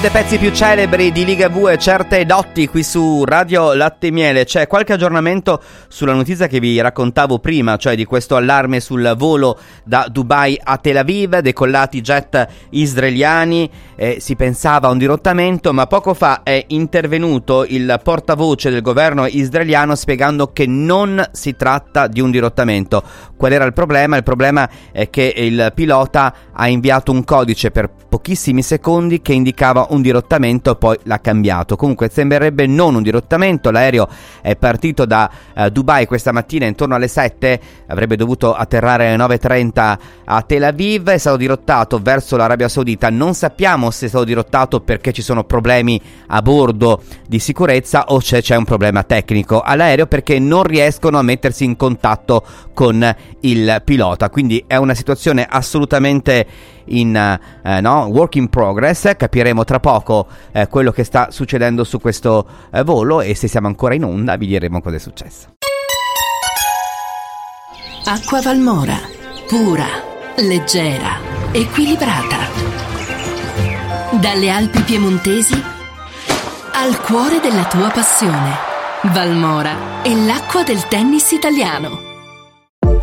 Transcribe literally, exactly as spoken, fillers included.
dei pezzi più celebri di Ligabue e certe dotti qui su Radio Latte e Miele. C'è qualche aggiornamento sulla notizia che vi raccontavo prima, cioè di questo allarme sul volo da Dubai a Tel Aviv, decollati jet israeliani, eh, si pensava a un dirottamento, ma poco fa è intervenuto il portavoce del governo israeliano spiegando che non si tratta di un dirottamento. Qual era il problema? Il problema è che il pilota ha inviato un codice per pochissimi secondi che indicava un dirottamento e poi l'ha cambiato. Comunque sembrerebbe non un dirottamento. L'aereo è partito da uh, Dubai questa mattina intorno alle sette, avrebbe dovuto atterrare alle nove e trenta a Tel Aviv, è stato dirottato verso l'Arabia Saudita. Non sappiamo se è stato dirottato perché ci sono problemi a bordo di sicurezza o se c'è un problema tecnico all'aereo, perché non riescono a mettersi in contatto con il pilota. Quindi è una situazione assolutamente in eh, no, work in progress. Capiremo tra poco eh, quello che sta succedendo su questo eh, volo, e se siamo ancora in onda vi diremo cosa è successo. Acqua Valmora, pura, leggera, equilibrata. Dalle Alpi piemontesi al cuore della tua passione. Valmora è l'acqua del tennis italiano.